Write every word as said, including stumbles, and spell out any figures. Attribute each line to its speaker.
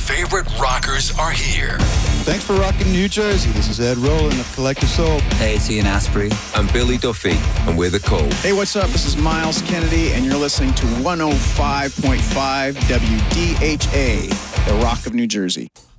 Speaker 1: favorite rockers are here.
Speaker 2: Thanks for rocking New Jersey. This is Ed Roland of Collective Soul.
Speaker 3: Hey, it's Ian Asprey.
Speaker 4: I'm Billy Duffy, and we're The Call.
Speaker 5: Hey, what's up? This is Miles Kennedy, and you're listening to one oh five point five W D H A, the Rock of New Jersey.